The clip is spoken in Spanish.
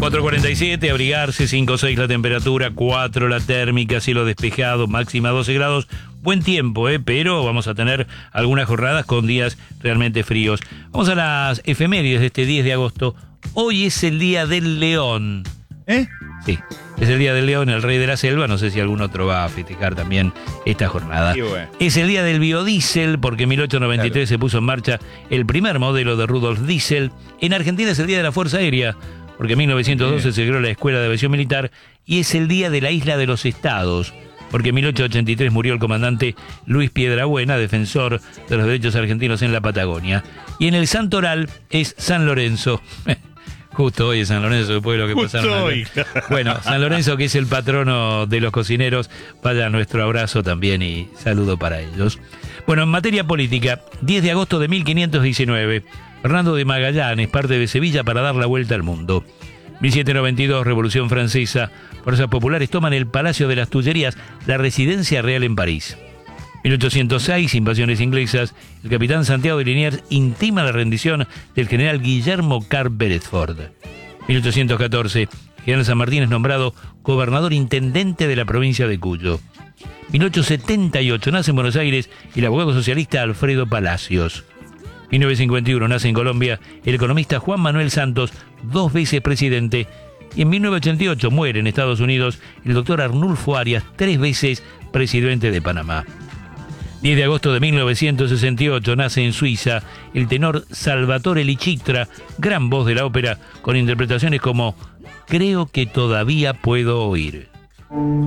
4:47, abrigarse, 5 o 6 la temperatura, 4 la térmica, cielo despejado, máxima 12 grados. Buen tiempo, pero vamos a tener algunas jornadas con días realmente fríos. Vamos a las efemérides de este 10 de agosto. Hoy es el Día del León. Sí, es el Día del León, el rey de la selva. No sé si algún otro va a festejar también esta jornada. Bueno. Es el Día del biodiesel, porque en 1893 se puso en marcha el primer modelo de Rudolf Diesel. En Argentina es el Día de la Fuerza Aérea, porque en 1912 se creó la Escuela de Aviación Militar. Y es el Día de la Isla de los Estados, porque en 1883 murió el comandante Luis Piedrabuena, defensor de los derechos argentinos en la Patagonia. Y en el santoral es San Lorenzo. Justo hoy es San Lorenzo, después de lo que pasaron hoy. Bueno, San Lorenzo, que es el patrono de los cocineros, vaya nuestro abrazo también y saludo para ellos. Bueno, en materia política, 10 de agosto de 1519, Fernando de Magallanes parte de Sevilla para dar la vuelta al mundo. 1792, Revolución Francesa, fuerzas populares toman el Palacio de las Tullerías, la residencia real en París. 1806, invasiones inglesas, el capitán Santiago de Liniers intima la rendición del general Guillermo Carr Beresford. 1814, general San Martín es nombrado gobernador intendente de la provincia de Cuyo. 1878, nace en Buenos Aires el abogado socialista Alfredo Palacios. 1951, nace en Colombia el economista Juan Manuel Santos, 2 veces presidente. Y en 1988 muere en Estados Unidos el doctor Arnulfo Arias, 3 veces presidente de Panamá. 10 de agosto de 1968 nace en Suiza el tenor Salvatore Licitra, gran voz de la ópera, con interpretaciones como Creo que todavía puedo oír.